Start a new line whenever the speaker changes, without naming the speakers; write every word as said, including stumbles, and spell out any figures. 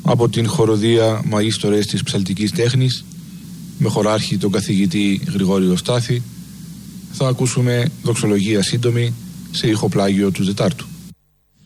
από την χοροδία Μαΐστορες της Ψαλτικής Τέχνης με χωράρχη τον καθηγητή Γρηγόριο Στάθη θα ακούσουμε δοξολογία σύντομη σε ηχοπλάγιο του Δετάρτου.